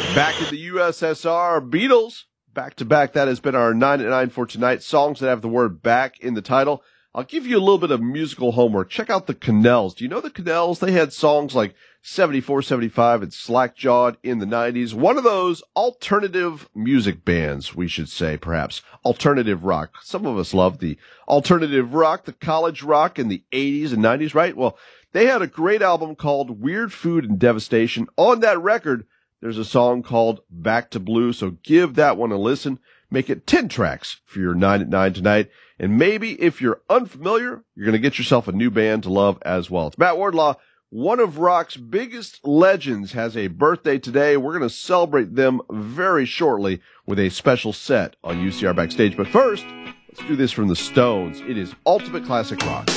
Back in the USSR, Beatles, back to back. That has been our 9 at 9 for tonight. Songs that have the word back in the title. I'll give you a little bit of musical homework. Check out the Cannells. Do you know the Cannells? They had songs like 74, 75 and Slackjawed in the 90s. One of those alternative music bands, we should say, perhaps. Alternative rock. Some of us love the alternative rock, the college rock in the 80s and 90s, right? Well, they had a great album called Weird Food and Devastation. On that record, there's a song called Back to Blue, so give that one a listen. Make it 10 tracks for your 9 at 9 tonight. And maybe if you're unfamiliar, you're going to get yourself a new band to love as well. It's Matt Wardlaw. One of rock's biggest legends has a birthday today. We're going to celebrate them very shortly with a special set on UCR Backstage. But first, let's do this from the Stones. It is Ultimate Classic Rock.